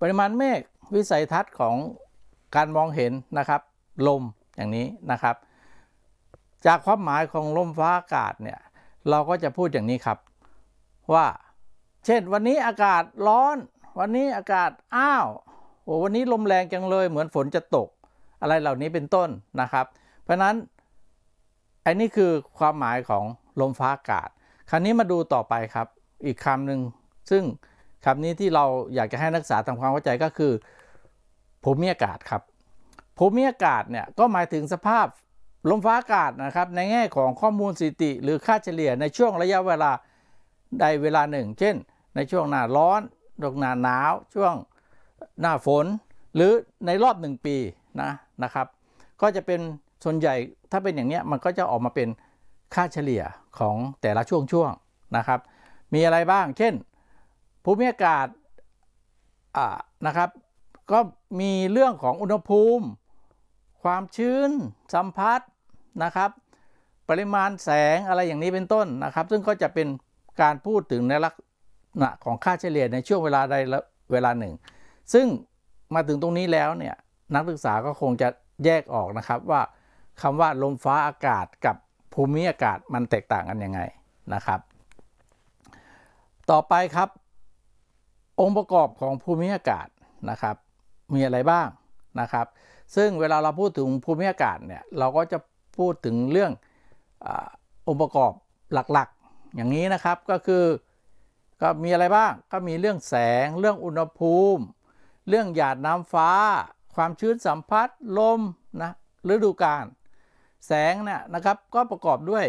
ริมาณเมฆวิสัยทัศน์ของการมองเห็นนะครับลมอย่างนี้นะครับจากความหมายของลมฟ้าอากาศเนี่ยเราก็จะพูดอย่างนี้ครับว่าเช่นวันนี้อากาศร้อนวันนี้อากาศอ้าวโอ้วันนี้ลมแรงจังเลยเหมือนฝนจะตกอะไรเหล่านี้เป็นต้นนะครับเพราะนั้นอันนี้คือความหมายของลมฟ้าอากาศคราวนี้มาดูต่อไปครับอีกคำหนึ่งซึ่งคำนี้ที่เราอยากจะให้นักศึกษาทำความเข้าใจก็คือภูมิอากาศครับภูมิอากาศเนี่ยก็หมายถึงสภาพลมฟ้าอากาศนะครับในแง่ของข้อมูลสถิติหรือค่าเฉลี่ยในช่วงระยะเวลาใดเวลาหนึ่งเช่นในช่วงหน้าร้อนช่วงหน้าหนาวช่วงหน้าฝนหรือในรอบ1 ปีนะครับก็จะเป็นส่วนใหญ่ถ้าเป็นอย่างนี้มันก็จะออกมาเป็นค่าเฉลี่ยของแต่ละช่วงนะครับมีอะไรบ้างเช่นภูมิอากาศนะครับก็มีเรื่องของอุณหภูมิความชื้นสัมผัสนะครับปริมาณแสงอะไรอย่างนี้เป็นต้นนะครับซึ่งก็จะเป็นการพูดถึงในลักษณะของค่าเฉลี่ยในช่วงเวลาใดเวลาหนึ่งซึ่งมาถึงตรงนี้แล้วเนี่ยนักศึกษาก็คงจะแยกออกนะครับว่าคำว่าลมฟ้าอากาศกับภูมิอากาศมันแตกต่างกันยังไงนะครับต่อไปครับองค์ประกอบของภูมิอากาศนะครับมีอะไรบ้างนะครับซึ่งเวลาเราพูดถึงภูมิอากาศเนี่ยเราก็จะพูดถึงเรื่ององค์ประกอบหลักๆอย่างนี้นะครับก็คือก็มีอะไรบ้างก็มีเรื่องแสงเรื่องอุณหภูมิเรื่องหยาดน้ำฟ้าความชื้นสัมผัสลมนะฤดูกาลแสงเนี่ยนะครับก็ประกอบด้วย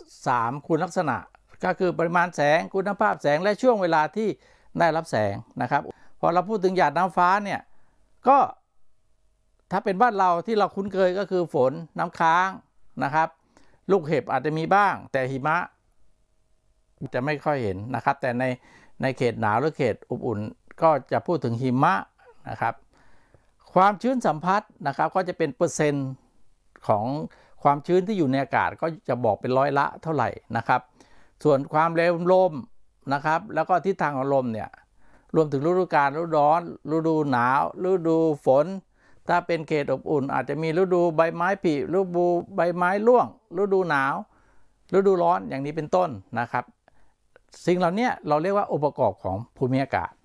3คุณลักษณะก็คือปริมาณแสงคุณภาพแสงและช่วงเวลาที่ได้รับแสงนะครับพอเราพูดถึงหยาดน้ำฟ้าเนี่ยก็ถ้าเป็นบ้านเราที่เราคุ้นเคยก็คือฝนน้ำค้างนะครับลูกเห็บอาจจะมีบ้างแต่หิมะจะไม่ค่อยเห็นนะครับแต่ในเขตหนาวหรือเขตอบอุ่นก็จะพูดถึงหิมะนะครับความชื้นสัมผัสนะครับก็จะเป็นเปอร์เซ็นต์ของความชื้นที่อยู่ในอากาศก็จะบอกเป็นร้อยละเท่าไหร่นะครับส่วนความเร็วลมนะครับแล้วก็ทิศทางของลมเนี่ยรวมถึงฤดูกาลฤดูร้อนฤดูหนาวฤดูฝนถ้าเป็นเขตอบอุ่นอาจจะมีฤดูใบไม้ผลิฤดูใบไม้ร่วงฤดูหนาวฤดูร้อนอย่างนี้เป็นต้นนะครับสิ่งเหล่านี้เราเรียกว่าองค์ประกอบของภูมิอากาศ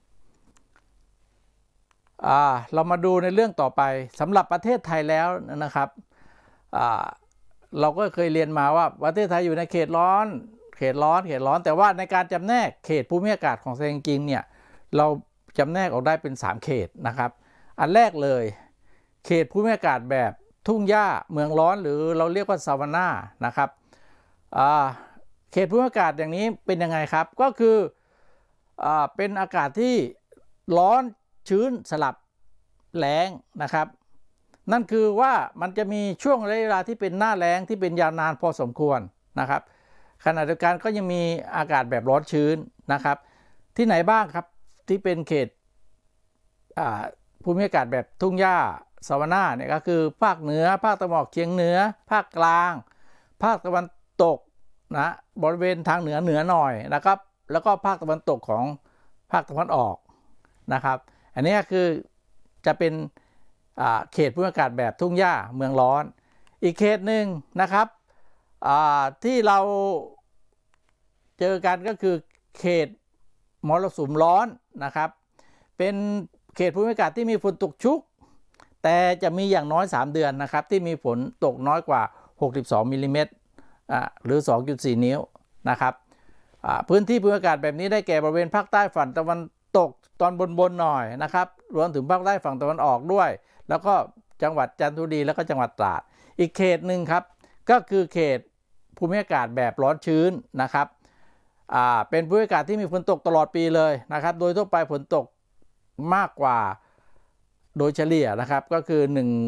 เรามาดูในเรื่องต่อไปสำหรับประเทศไทยแล้วนะครับเราก็เคยเรียนมาว่าประเทศไทยอยู่ในเขตร้อนแต่ว่าในการจำแนกเขตภูมิอากาศของจริงๆเนี่ยเราจำแนกออกได้เป็น3เขตนะครับอันแรกเลยเขตภูมิอากาศแบบทุ่งหญ้าเมืองร้อนหรือเราเรียกว่าซาวาน่านะครับเขตภูมิอากาศอย่างนี้เป็นยังไงครับก็คือเป็นอากาศที่ร้อนชื้นสลับแล้งนะครับนั่นคือว่ามันจะมีช่วงเวลาที่เป็นหน้าแล้งที่เป็นยาวนานพอสมควรนะครับขณะเดียวกันก็ยังมีอากาศแบบร้อนชื้นนะครับที่ไหนบ้างครับที่เป็นเขตภูมิอากาศแบบทุ่งหญ้าซาวาน่าเนี่ยก็คือภาคเหนือภาคตะวันออกเฉียงเหนือภาคกลางภาคตะวันตกนะบริเวณทางเหนือหน่อยนะครับแล้วก็ภาคตะวันตกของภาคตะวันออกนะครับอันนี้คือจะเป็นเขตภูมิอากาศแบบทุ่งหญ้าเมืองร้อนอีกเขตหนึ่งนะครับที่เราเจอกันก็คือเขตมรสุมร้อนนะครับเป็นเขตภูมิอากาศที่มีฝนตกชุกแต่จะมีอย่างน้อย3 เดือนนะครับที่มีฝนตกน้อยกว่า62มิลลิเมตรหรือ 2.4 นิ้วนะครับพื้นที่ภูมิอากาศแบบนี้ได้แก่บริเวณภาคใต้ฝั่งตะวันตกตอนบนหน่อยนะครับรวมถึงภาคใต้ฝั่งตะวันออกด้วยแล้วก็จังหวัดจันทบุรีแล้วก็จังหวัดตราดอีกเขตหนึ่งครับก็คือเขตภูมิอากาศแบบร้อนชื้นนะครับเป็นภูมิอากาศที่มีฝนตกตลอดปีเลยนะครับโดยทั่วไปฝนตกมากกว่าโดยเฉลี่ยนะครับก็คือ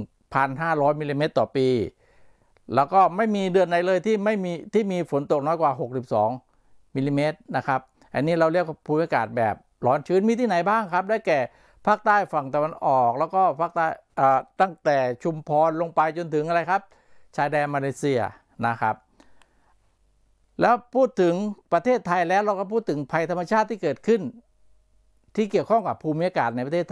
1,500 มิลลิเมตรต่อปีแล้วก็ไม่มีเดือนไหนเลยที่มีฝนตกน้อยกว่า62มิลลิเมตรนะครับอันนี้เราเรียกภูมิอากาศแบบร้อนชื้นมีที่ไหนบ้างครับได้แก่ภาคใต้ฝั่งตะวันออกแล้วก็ภาคใต้ตั้งแต่ชุมพรลงไปจนถึงอะไรครับชายแดนมาเลเซียนะครับแล้วพูดถึงประเทศไทยแล้วเราก็พูดถึงภัยธรรมชาติที่เกิดขึ้นที่เกี่ยวข้องกับภูมิอากาศในประเทศไทย